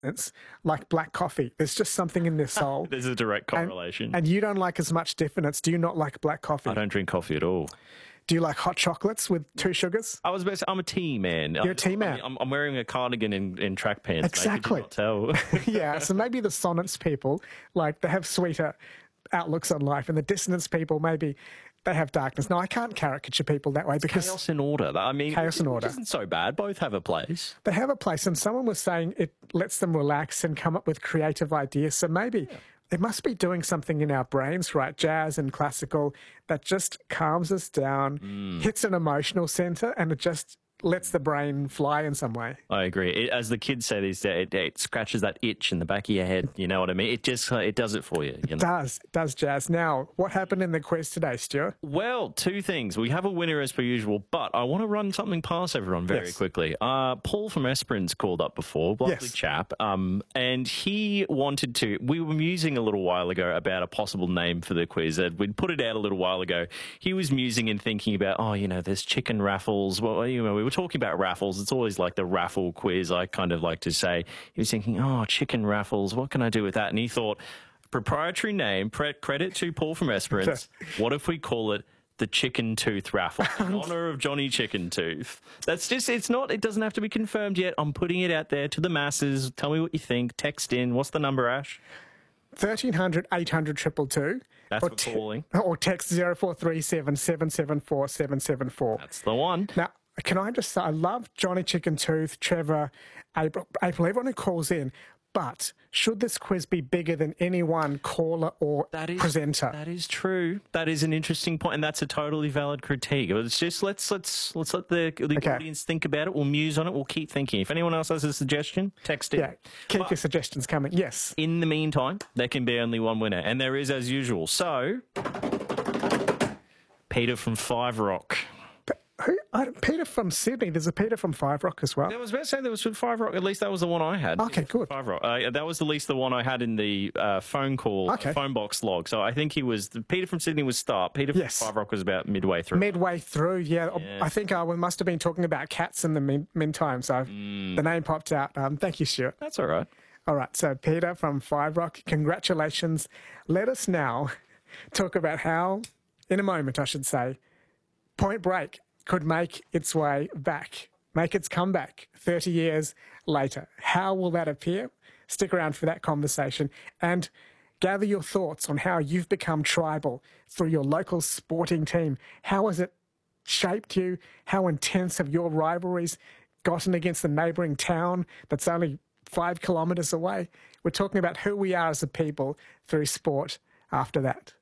dissonance like black coffee. There's just something in their soul. There's a direct correlation. And you don't like as much dissonance. Do you not like black coffee? I don't drink coffee at all. Do you like hot chocolates with 2 sugars? I was about to say, I'm a tea man. You're a tea man. I'm wearing a cardigan in track pants. Exactly. Mate, you did not tell. Yeah, so maybe the sonnets people, like, they have sweeter outlooks on life, and the dissonance people, maybe they have darkness. No, I can't caricature people that way because chaos and order. I mean, chaos and order isn't so bad. Both have a place. They have a place, and someone was saying it lets them relax and come up with creative ideas. So maybe it must be doing something in our brains, right? Jazz and classical that just calms us down, hits an emotional centre, and it just lets the brain fly in some way. I agree. As the kids say these days, it scratches that itch in the back of your head. You know what I mean? It just it does it for you. You know? It does, Jazz. Now, what happened in the quiz today, Stuart? Well, 2 things. We have a winner as per usual, but I want to run something past everyone very quickly. Paul from Esperance called up before, lovely chap, and he wanted to. We were musing a little while ago about a possible name for the quiz. We'd put it out a little while ago. He was musing and thinking about, there's chicken raffles. Well, we were talking about raffles. It's always like the raffle quiz, I kind of like to say. He was thinking, chicken raffles, what can I do with that? And he thought, proprietary name, credit to Paul from Esperance, what if we call it the Chicken Tooth Raffle in honour of Johnny Chicken Tooth? That's just, it doesn't have to be confirmed yet. I'm putting it out there to the masses. Tell me what you think. Text in. What's the number, Ash? 1300 800 222. That's for calling. Or text 0437 774 774. That's the one. Now, can I just say, I love Johnny Chicken Tooth, Trevor, April, everyone who calls in, but should this quiz be bigger than any one caller or presenter? That is true. That is an interesting point, and that's a totally valid critique. It's just let's let the audience think about it. We'll muse on it. We'll keep thinking. If anyone else has a suggestion, text it. Yeah, keep your suggestions coming. Yes. In the meantime, there can be only one winner, and there is as usual. So, Peter from Five Rock. Peter from Sydney. There's a Peter from Five Rock as well. I was about to say there was from Five Rock. At least that was the one I had. Okay, good. Five Rock. That was at least the one I had in the phone box log. So I think Peter from Sydney was start. Peter from Five Rock was about midway through. Midway through, yeah. I think we must have been talking about cats in the meantime. So the name popped out. Thank you, Stuart. That's all right. All right. So Peter from Five Rock, congratulations. Let us now talk about how, in a moment, I should say, Point Break could make its way back, make its comeback 30 years later. How will that appear? Stick around for that conversation and gather your thoughts on how you've become tribal through your local sporting team. How has it shaped you? How intense have your rivalries gotten against the neighbouring town that's only 5 kilometres away? We're talking about who we are as a people through sport after that.